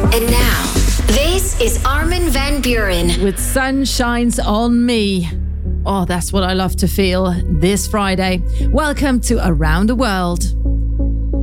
And now, this is Armin van Buuren with Sun Shines on Me. Oh, that's what I love to feel this Friday. Welcome to Around the World.